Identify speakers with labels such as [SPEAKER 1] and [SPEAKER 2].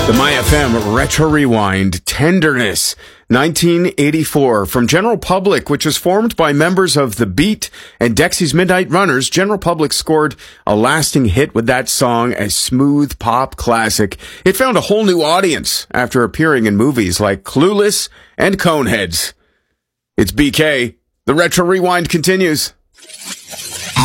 [SPEAKER 1] The MyFM Retro Rewind, Tenderness, 1984. From General Public, which was formed by members of The Beat and Dexy's Midnight Runners, General Public scored a lasting hit with that song, a smooth pop classic. It found a whole new audience after appearing in movies like Clueless and Coneheads. It's BK. The Retro Rewind continues.